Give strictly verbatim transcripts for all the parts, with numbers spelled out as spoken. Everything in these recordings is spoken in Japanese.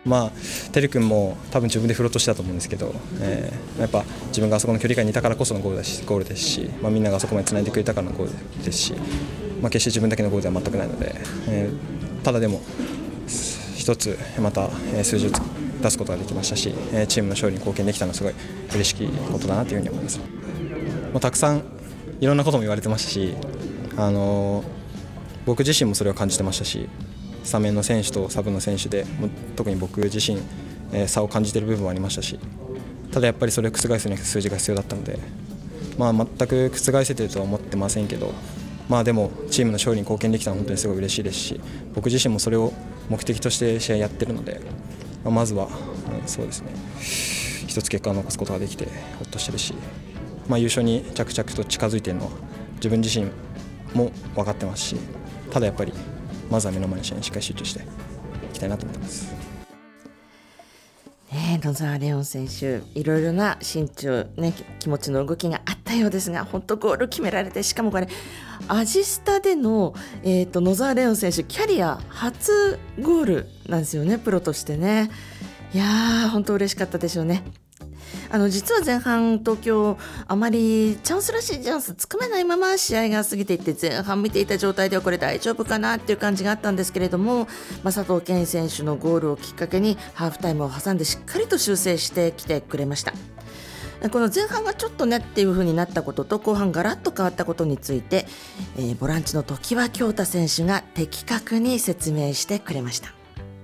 まあ、テル君も多分自分で振ろうとしてたと思うんですけど、えー、やっぱ自分があそこの距離感にいたからこそのゴールだしゴールですし、まあ、みんながあそこまでつないでくれたからのゴールですし、まあ、決して自分だけのゴールでは全くないので、えー、ただでも一つまた数字を出すことができましたし、チームの勝利に貢献できたのはすごい嬉しいことだなというふうに思います。まあ、たくさんいろんなことも言われてましたし、あのー、僕自身もそれを感じてましたし、スタメンの選手とサブの選手で特に僕自身、えー、差を感じている部分もありましたし、ただやっぱりそれを覆すには数字が必要だったので、まあ、全く覆せているとは思ってませんけど、まあ、でもチームの勝利に貢献できたのは本当にすごい嬉しいですし、僕自身もそれを目的として試合やってるので、まあ、まずは、うん、そうですね、一つ結果を残すことができてほっとしてるし、まあ、優勝に着々と近づいているのは自分自身も分かってますし、ただやっぱりまずは目の前の試合にしっかり集中していきたいなと思ってます。 ね、野澤レオン選手、いろいろな心中、ね、気持ちの動きがあったようですが、本当ゴール決められて、しかもこれアジスタでの、えーと、野澤レオン選手キャリア初ゴールなんですよね、プロとしてね。いやー本当嬉しかったでしょうね。あの実は前半東京あまりチャンスらしいチャンスつかめないまま試合が過ぎていって、前半見ていた状態ではこれ大丈夫かなっていう感じがあったんですけれども、まあ、佐藤健選手のゴールをきっかけにハーフタイムを挟んでしっかりと修正してきてくれました。この前半がちょっとねっていう風になったことと、後半ガラッと変わったことについて、えー、ボランチの常盤京太選手が的確に説明してくれました。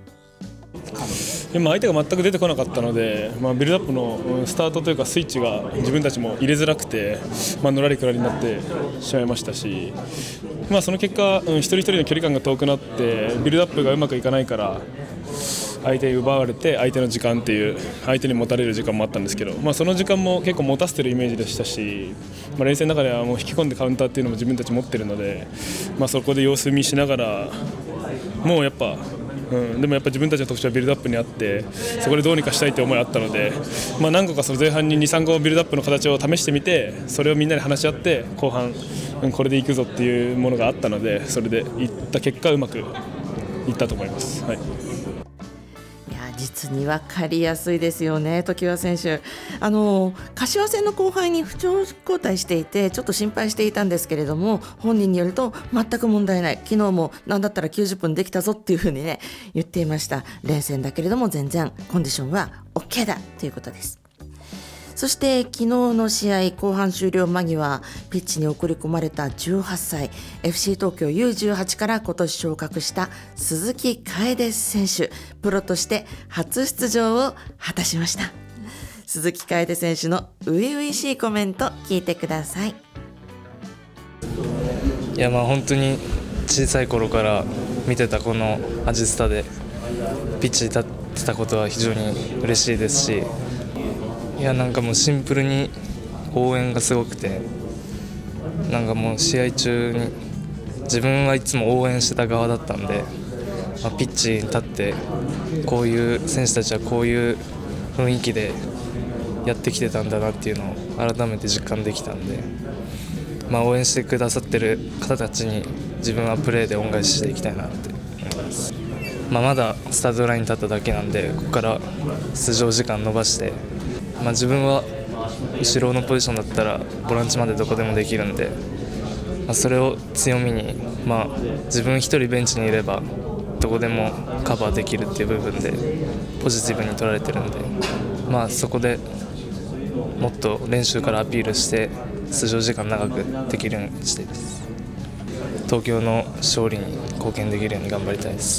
今相手が全く出てこなかったので、まあ、ビルドアップのスタートというかスイッチが自分たちも入れづらくて、まあ、のらりくらりになってしまいましたし、まあ、その結果、うん、一人一人の距離感が遠くなってビルドアップがうまくいかないから相手に奪われて、相手の時間っていう相手に持たれる時間もあったんですけど、まあ、その時間も結構持たせてるイメージでしたし、まあ、連戦の中ではもう引き込んでカウンターっていうのも自分たち持ってるので、まあ、そこで様子見しながらもうやっぱうん、でもやっぱ自分たちの特徴はビルドアップにあって、そこでどうにかしたいという思いがあったので、まあ、何個かその前半にに、さん個ビルドアップの形を試してみて、それをみんなで話し合って後半、うん、これでいくぞっていうものがあったので、それでいった結果うまくいったと思います。はい、 実に分かりやすいですよね、常盤選手。あの柏戦の後輩に不調交代していてちょっと心配していたんですけれども、本人によると全く問題ない、昨日も何だったらきゅうじゅっぷんできたぞっていうふうにね言っていました。連戦だけれども全然コンディションは OK だということです。そして昨日の試合後半終了間際、ピッチに送り込まれたじゅうはっさい エフシー 東京 ユーじゅうはち から今年昇格した鈴木楓選手、プロとして初出場を果たしました。鈴木楓選手の初々しいコメント聞いてください。 いやまあ本当に小さい頃から見てたこのアジスタでピッチに立ってたことは非常に嬉しいですし、いやなんかもうシンプルに応援がすごくて、なんかもう試合中に自分はいつも応援してた側だったんで、まあ、ピッチに立ってこういう選手たちはこういう雰囲気でやってきてたんだなっていうのを改めて実感できたんで、まあ、応援してくださってる方たちに自分はプレーで恩返ししていきたいなって思います。まあ、まだスタートラインに立っただけなんで、ここから出場時間伸ばして、まあ、自分は後ろのポジションだったらボランチまでどこでもできるんで、まあ、それを強みに、まあ、自分一人ベンチにいればどこでもカバーできるっていう部分でポジティブに取られてるんで、まあ、そこでもっと練習からアピールして出場時間長くできるようにしています。東京の勝利に貢献できるように頑張りたいです。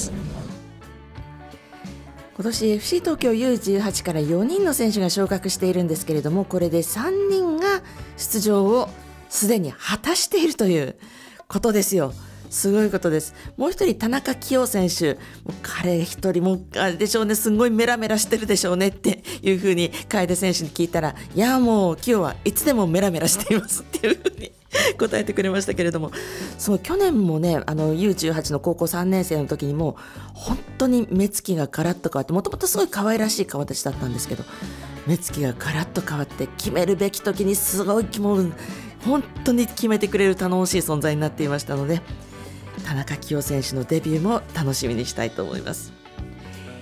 今年 エフシー 東京 ユーじゅうはち からよにんの選手が昇格しているんですけれども、これでさんにんが出場をすでに果たしているということですよ。すごいことです。もう一人田中清選手、もう彼一人もあれでしょうね、すごいメラメラしてるでしょうねっていうふうに楓選手に聞いたら、いやもう清はいつでもメラメラしていますっていうふうに答えてくれましたけれども、そう去年もねあの ユーじゅうはち の高校さんねん生の時にも本当に目つきがガラッと変わって、もともとすごい可愛らしい顔立ちだったんですけど、目つきがガラッと変わって決めるべき時にすごいもう本当に決めてくれる頼もしい存在になっていましたので、田中清選手のデビューも楽しみにしたいと思います。